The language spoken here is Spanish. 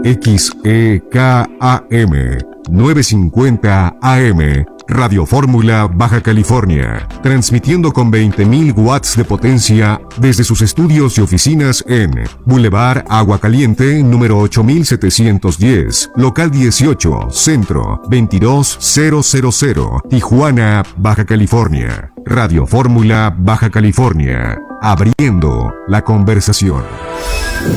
XEKAM 950 AM, Radio Fórmula, Baja California, transmitiendo con 20.000 watts de potencia desde sus estudios y oficinas en Boulevard Agua Caliente, número 8710, local 18, centro 22000, Tijuana, Baja California. Radio Fórmula, Baja California, abriendo la conversación.